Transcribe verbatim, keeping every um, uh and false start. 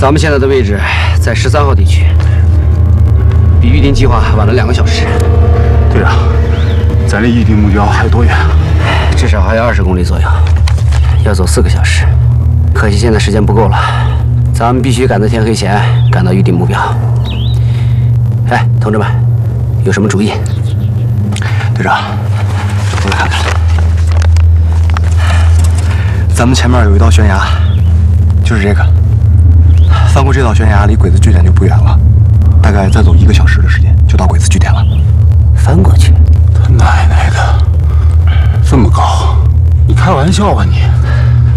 咱们现在的位置在十三号地区，比预定计划晚了两个小时。 队长，咱离预定目标还有多远啊？ 至少还有二十公里左右，要走四个小时。可惜现在时间不够了，咱们必须赶在天黑前赶到预定目标。哎，同志们，有什么主意？ 队长，我来看看。咱们前面有一道悬崖，就是这个。翻过这道悬崖，离鬼子据点就不远了，大概再走一个小时的时间就到鬼子据点了。 翻过去？ 他奶奶的，这么高？你开玩笑吧你？